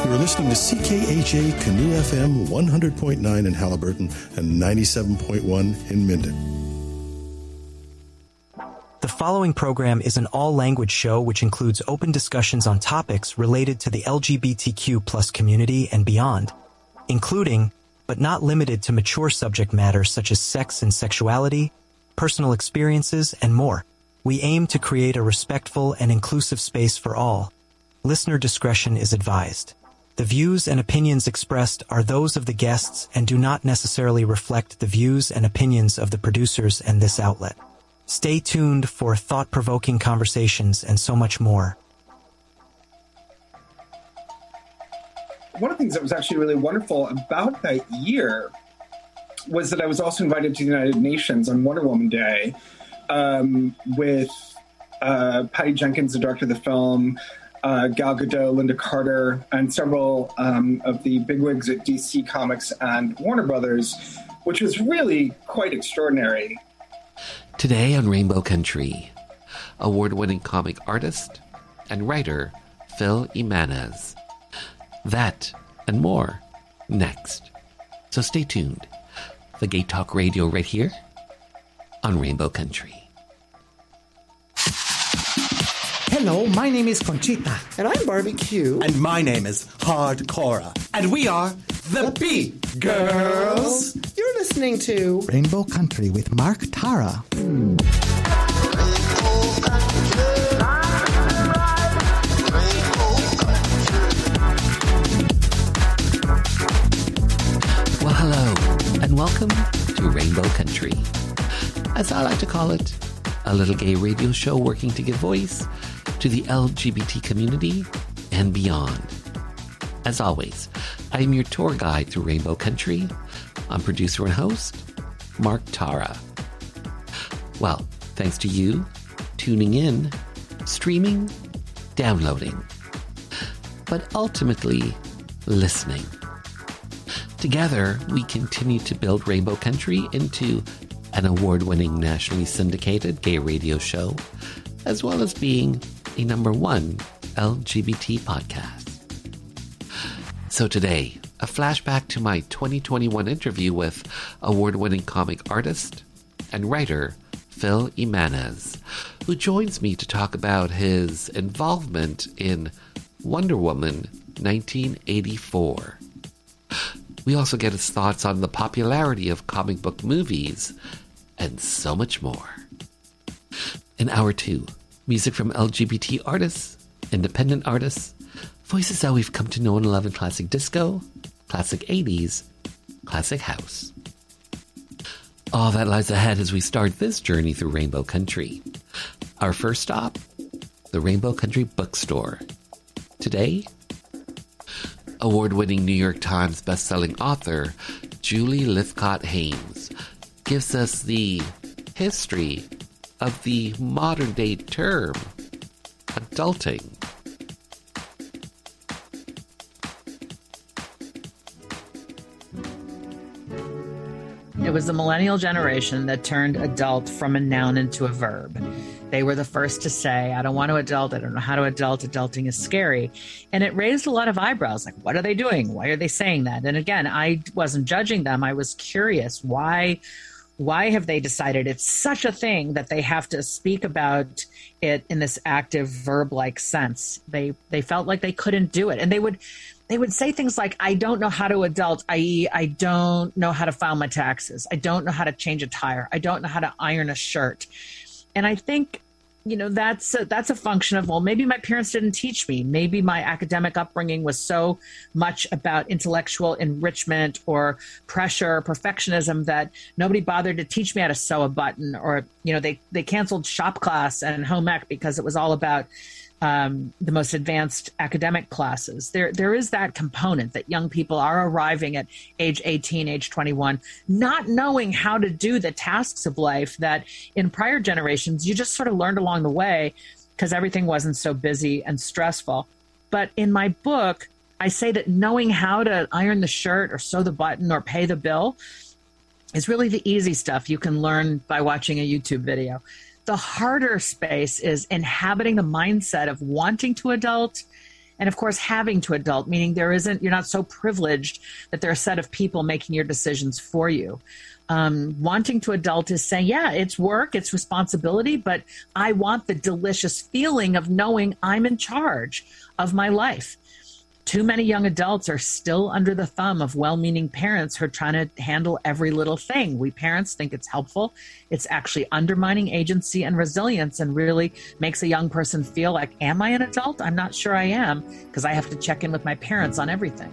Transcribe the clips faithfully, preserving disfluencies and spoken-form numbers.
You are listening to C K H A Canoe F M one hundred point nine in Halliburton and ninety-seven point one in Minden. The following program is an all-language show which includes open discussions on topics related to the L G B T Q plus community and beyond, including, but not limited to, mature subject matter such as sex and sexuality, personal experiences, and more. We aim to create a respectful and inclusive space for all. Listener discretion is advised. The views and opinions expressed are those of the guests and do not necessarily reflect the views and opinions of the producers and this outlet. Stay tuned for thought-provoking conversations and so much more. One of the things that was actually really wonderful about that year was that I was also invited to the United Nations on Wonder Woman Day um, with uh, Patty Jenkins, the director of the film, Uh, Gal Gadot, Linda Carter, and several um, of the bigwigs at D C Comics and Warner Brothers, which was really quite extraordinary. Today on Rainbow Country, award-winning comic artist and writer Phil Jimenez. That and more next. So stay tuned. The Gay Talk Radio right here on Rainbow Country. Hello, my name is Conchita. And I'm Barbecue. And my name is Hardcora. And we are the Beat Girls. You're listening to Rainbow Country with Mark Tara. Mm. Well, hello, and welcome to Rainbow Country. As I like to call it, a little gay radio show working to give voice to the L G B T community and beyond. As always, I am your tour guide through Rainbow Country. I'm producer and host, Mark Tara. Well, thanks to you tuning in, streaming, downloading, but ultimately listening. Together, we continue to build Rainbow Country into an award-winning nationally syndicated gay radio show, as well as being a number one L G B T podcast. So today, a flashback to my twenty twenty-one interview with award-winning comic artist and writer Phil Jimenez, who joins me to talk about his involvement in Wonder Woman nineteen eighty-four. We also get his thoughts on the popularity of comic book movies and so much more. In hour two, music from L G B T artists, independent artists, voices that we've come to know and love in classic disco, classic eighties, classic house. All that lies ahead as we start this journey through Rainbow Country. Our first stop, the Rainbow Country Bookstore. Today, award-winning New York Times bestselling author Julie Lythcott-Haims gives us the history of the modern-day term, adulting. It was the millennial generation that turned adult from a noun into a verb. They were the first to say, I don't want to adult, I don't know how to adult, adulting is scary. And it raised a lot of eyebrows, like, what are they doing? Why are they saying that? And again, I wasn't judging them. I was curious. Why, why have they decided it's such a thing that they have to speak about it in this active verb-like sense? They they felt like they couldn't do it. And they would they would say things like, I don't know how to adult, that is, I don't know how to file my taxes. I don't know how to change a tire. I don't know how to iron a shirt. And I think, you know, that's a, that's a function of, well, maybe my parents didn't teach me. Maybe my academic upbringing was so much about intellectual enrichment or pressure or perfectionism that nobody bothered to teach me how to sew a button, or, you know, they, they canceled shop class and home ec because it was all about um, the most advanced academic classes. There, there is that component that young people are arriving at age eighteen, age twenty-one, not knowing how to do the tasks of life that in prior generations you just sort of learned along the way because everything wasn't so busy and stressful. But in my book, I say that knowing how to iron the shirt or sew the button or pay the bill is really the easy stuff you can learn by watching a YouTube video. The harder space is inhabiting the mindset of wanting to adult And of course, having to adult, meaning there isn't, you're not so privileged that there are a set of people making your decisions for you. Um, wanting to adult is saying, yeah, it's work, it's responsibility, but I want the delicious feeling of knowing I'm in charge of my life. Too many young adults are still under the thumb of well-meaning parents who are trying to handle every little thing. We parents think it's helpful. It's actually undermining agency and resilience and really makes a young person feel like, am I an adult? I'm not sure I am, because I have to check in with my parents on everything.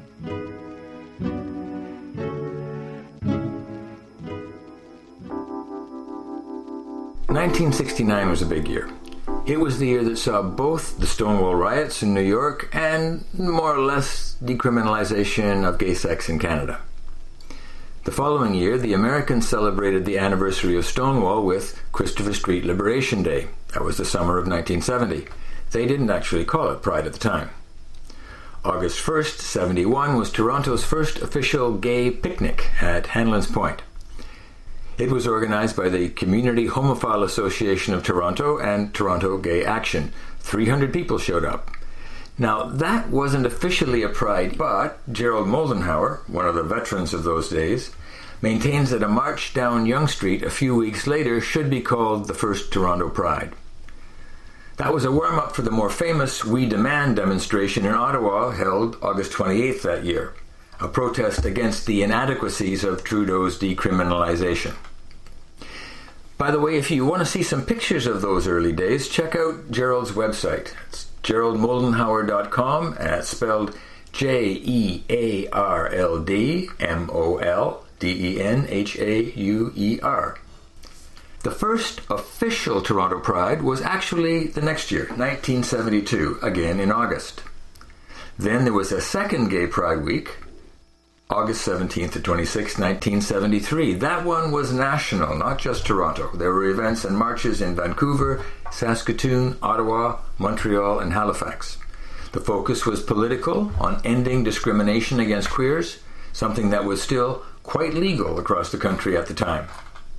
nineteen sixty-nine was a big year. It was the year that saw both the Stonewall riots in New York and more or less decriminalization of gay sex in Canada. The following year, the Americans celebrated the anniversary of Stonewall with Christopher Street Liberation Day. That was the summer of nineteen seventy. They didn't actually call it Pride at the time. August first, seventy-one was Toronto's first official gay picnic at Hanlon's Point. It was organized by the Community Homophile Association of Toronto and Toronto Gay Action. three hundred people showed up. Now, that wasn't officially a pride, but Gerald Moldenhauer, one of the veterans of those days, maintains that a march down Yonge Street a few weeks later should be called the first Toronto Pride. That was a warm-up for the more famous We Demand demonstration in Ottawa held August twenty-eighth that year, a protest against the inadequacies of Trudeau's decriminalization. By the way, if you want to see some pictures of those early days, check out Gerald's website. It's gerald moldenhauer dot com, and it's spelled J E A R L D M O L D E N H A U E R. The first official Toronto Pride was actually the next year, nineteen seventy-two, again in August. Then there was a second Gay Pride Week, August seventeenth to twenty-sixth, nineteen seventy-three. That one was national, not just Toronto. There were events and marches in Vancouver, Saskatoon, Ottawa, Montreal, and Halifax. The focus was political, on ending discrimination against queers, something that was still quite legal across the country at the time.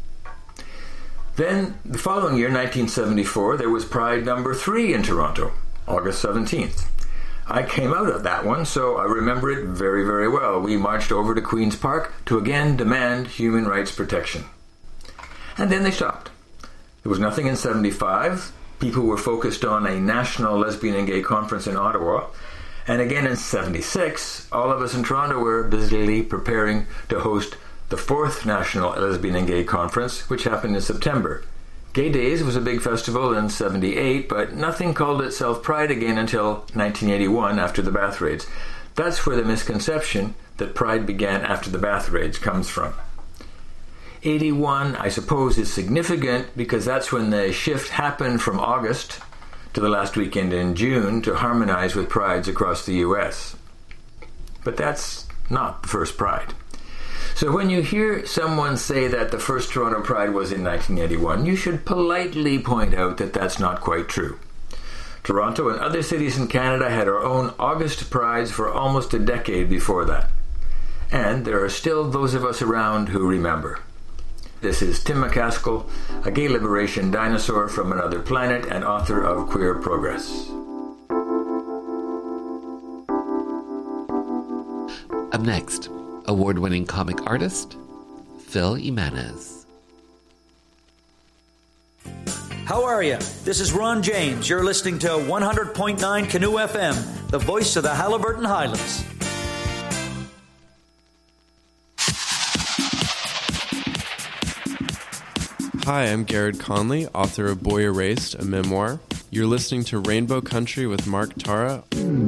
Then, the following year, nineteen seventy-four, there was Pride number three in Toronto, August seventeenth. I came out of that one, so I remember it very, very well. We marched over to Queen's Park to again demand human rights protection. And then they stopped. There was nothing in seventy-five. People were focused on a national lesbian and gay conference in Ottawa. And again in seventy-six, all of us in Toronto were busily preparing to host the fourth National Lesbian and Gay Conference, which happened in September. Gay Days was a big festival in seventy-eight, but nothing called itself Pride again until nineteen eighty-one after the Bath Raids. That's where the misconception that Pride began after the Bath Raids comes from. eighty-one, I suppose, is significant because that's when the shift happened from August to the last weekend in June to harmonize with Prides across the U S. But that's not the first Pride. So when you hear someone say that the first Toronto Pride was in nineteen eighty-one, you should politely point out that that's not quite true. Toronto and other cities in Canada had our own August Prides for almost a decade before that. And there are still those of us around who remember. This is Tim McCaskill, a gay liberation dinosaur from another planet and author of Queer Progress. Up next, award-winning comic artist, Phil Jimenez. How are you? This is Ron James. You're listening to one hundred point nine Canoe F M, the voice of the Haliburton Highlands. Hi, I'm Garrett Conley, author of Boy Erased, a memoir. You're listening to Rainbow Country with Mark Tara.